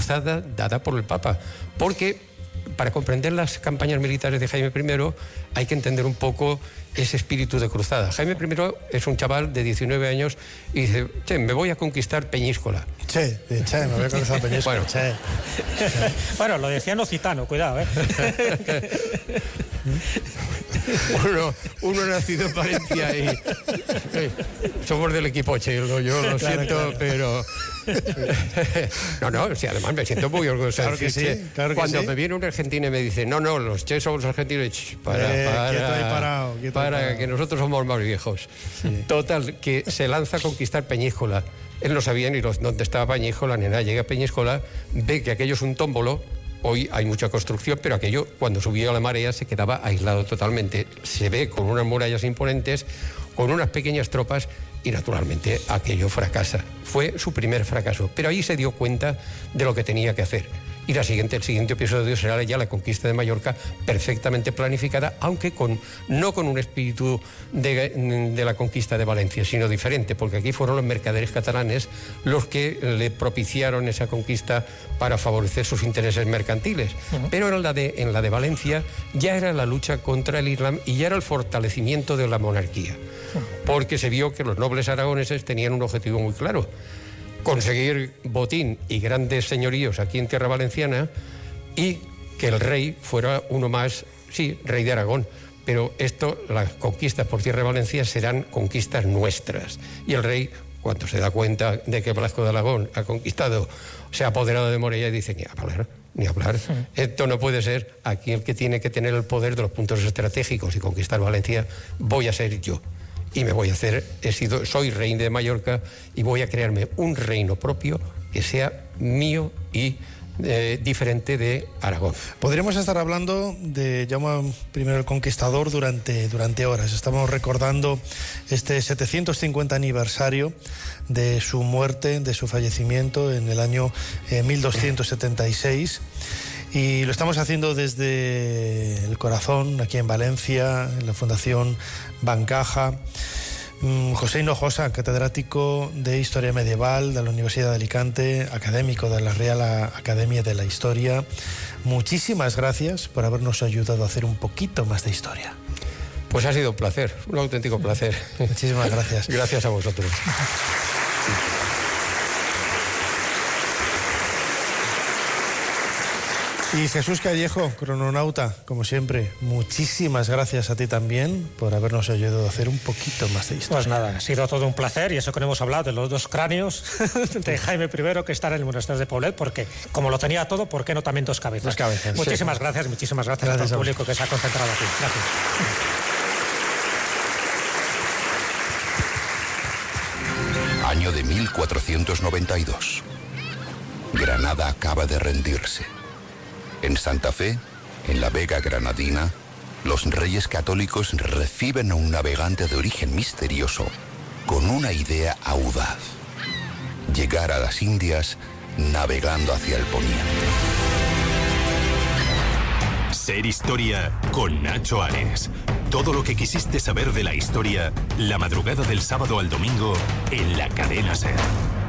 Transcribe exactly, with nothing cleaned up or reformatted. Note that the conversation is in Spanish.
cruzada dada por el Papa, porque para comprender las campañas militares de Jaime primero hay que entender un poco ese espíritu de cruzada. Jaime primero es un chaval de diecinueve años y dice, che, me voy a conquistar Peñíscola. Che, che, me voy a conquistar Peñíscola. Bueno, che. Bueno, lo decía Nocitano, cuidado, ¿eh? Uno, uno nacido en Valencia y... eh, somos del equipo Che, yo lo Claro, siento, claro. pero... No, no, sí, además me siento muy orgulloso. Claro que decir sí, Che. claro que Cuando sí. me viene un argentino y me dice, no, no, los Che somos argentinos, ch, para, Eh, para, quieto ahí parado, quieto ahí para parado. que nosotros somos más viejos. Sí. Total, que se lanza a conquistar Peñíscola. Él no sabía ni los, dónde estaba Peñíscola ni nada. Llega a Peñíscola, ve que aquello es un tómbolo. Hoy hay mucha construcción, pero aquello, cuando subió la marea, se quedaba aislado totalmente. Se ve con unas murallas imponentes, con unas pequeñas tropas, y naturalmente aquello fracasa. Fue su primer fracaso, pero ahí se dio cuenta de lo que tenía que hacer. Y la siguiente, el siguiente episodio será ya la conquista de Mallorca, perfectamente planificada, aunque con, no con un espíritu de, de la conquista de Valencia, sino diferente, porque aquí fueron los mercaderes catalanes los que le propiciaron esa conquista para favorecer sus intereses mercantiles. Uh-huh. Pero en la, de, en la de Valencia ya era la lucha contra el Islam y ya era el fortalecimiento de la monarquía, uh-huh. porque se vio que los nobles aragoneses tenían un objetivo muy claro: conseguir botín y grandes señoríos aquí en tierra valenciana y que el rey fuera uno más, sí, rey de Aragón. Pero esto, las conquistas por tierra de Valencia serán conquistas nuestras. Y el rey, cuando se da cuenta de que Blasco de Aragón ha conquistado, se ha apoderado de Morella, dice, ni hablar, ni hablar. Sí. Esto no puede ser. Aquí el que tiene que tener el poder de los puntos estratégicos y conquistar Valencia voy a ser yo. Y me voy a hacer, he sido, soy rey de Mallorca y voy a crearme un reino propio que sea mío y eh, diferente de Aragón. Podríamos estar hablando de Jaume primero el Conquistador durante, durante horas. Estamos recordando este setecientos cincuenta aniversario de su muerte, de su fallecimiento en el año eh, mil doscientos setenta y seis. Y lo estamos haciendo desde el corazón, aquí en Valencia, en la Fundación Bancaja. José Hinojosa, catedrático de Historia Medieval de la Universidad de Alicante, académico de la Real Academia de la Historia. Muchísimas gracias por habernos ayudado a hacer un poquito más de historia. Pues ha sido un placer, un auténtico placer. Muchísimas gracias. Gracias a vosotros. Y Jesús Callejo, crononauta, como siempre, muchísimas gracias a ti también por habernos ayudado a hacer un poquito más de historia. Pues nada, ha sido todo un placer, y eso que no hemos hablado de los dos cráneos de Jaime primero que están en el monasterio de Poblet, porque como lo tenía todo, ¿por qué no también dos cabezas? Dos cabezas. Muchísimas Sí. gracias, muchísimas gracias, Gracias al a público que se ha concentrado aquí. Gracias. Año de mil cuatrocientos noventa y dos. Granada acaba de rendirse. En Santa Fe, en la Vega Granadina, los reyes católicos reciben a un navegante de origen misterioso con una idea audaz: llegar a las Indias navegando hacia el poniente. Ser Historia con Nacho Ares. Todo lo que quisiste saber de la historia, la madrugada del sábado al domingo en la cadena SER.